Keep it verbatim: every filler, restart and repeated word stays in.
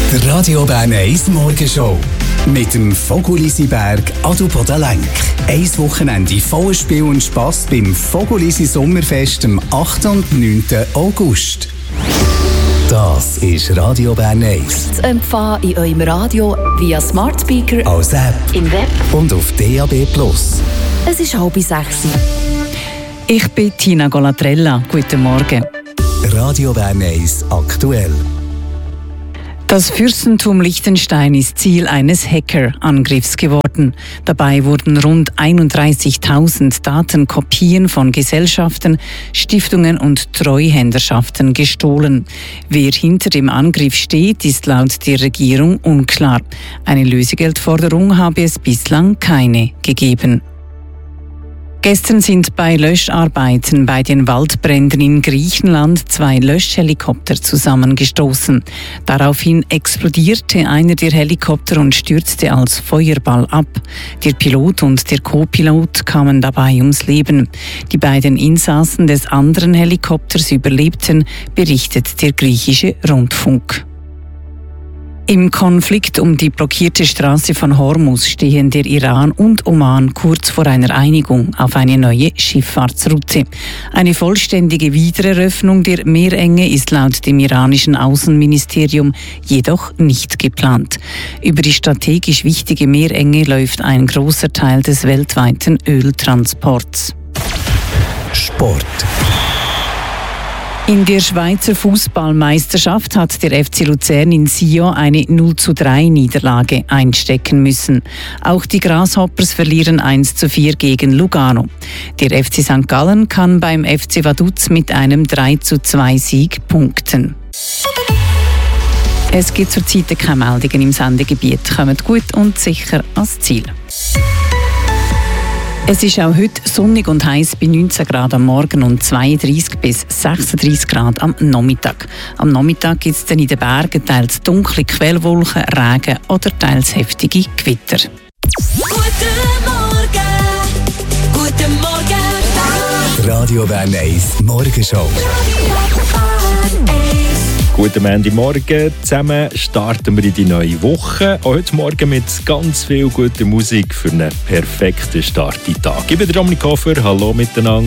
Die Radio Bern eins Morgenshow. Mit dem Fogolisberg Adelboden-Lenk. Ein Wochenende voller Spiel und Spass beim Fogolisi Sommerfest am achten und neunten August. Das ist Radio Bern eins. Zu empfangen in eurem Radio via Smart Speaker, als App, im Web und auf D A B plus. Es ist halb sechs. Ich bin Tina Golatrella. Guten Morgen. Radio Bern eins aktuell. Das Fürstentum Liechtenstein ist Ziel eines Hackerangriffs geworden. Dabei wurden rund einunddreißigtausend Datenkopien von Gesellschaften, Stiftungen und Treuhänderschaften gestohlen. Wer hinter dem Angriff steht, ist laut der Regierung unklar. Eine Lösegeldforderung habe es bislang keine gegeben. Gestern sind bei Löscharbeiten bei den Waldbränden in Griechenland zwei Löschhelikopter zusammengestoßen. Daraufhin explodierte einer der Helikopter und stürzte als Feuerball ab. Der Pilot und der Co-Pilot kamen dabei ums Leben. Die beiden Insassen des anderen Helikopters überlebten, berichtet der griechische Rundfunk. Im Konflikt um die blockierte Straße von Hormuz stehen der Iran und Oman kurz vor einer Einigung auf eine neue Schifffahrtsroute. Eine vollständige Wiedereröffnung der Meerenge ist laut dem iranischen Außenministerium jedoch nicht geplant. Über die strategisch wichtige Meerenge läuft ein großer Teil des weltweiten Öltransports. Sport. In der Schweizer Fußballmeisterschaft hat der F C Luzern in Sion eine null zu drei Niederlage einstecken müssen. Auch die Grasshoppers verlieren eins zu vier gegen Lugano. Der F C Sankt Gallen kann beim F C Vaduz mit einem drei zu zwei Sieg punkten. Es gibt zurzeit keine Meldungen im Sendegebiet. Kommt gut und sicher ans Ziel. Es ist auch heute sonnig und heiß bei neunzehn Grad am Morgen und zweiunddreißig bis sechsunddreißig Grad am Nachmittag. Am Nachmittag gibt es dann in den Bergen teils dunkle Quellwolken, Regen oder teils heftige Gewitter. Guten Morgen, guten Morgen, Radio Bern eins Morgenshow. Guten Montagmorgen zusammen, starten wir in die neue Woche. Auch heute Morgen mit ganz viel guter Musik für einen perfekten Start in den Tag. Ich bin Dominik Hofer, hallo miteinander.